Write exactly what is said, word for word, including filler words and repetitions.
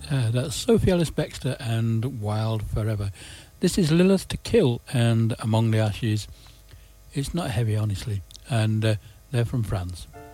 Uh, that's Sophie Ellis-Bextor and Wild Forever. This is Lilith to Kill and Among the Ashes. It's not heavy, honestly, and uh, they're from France.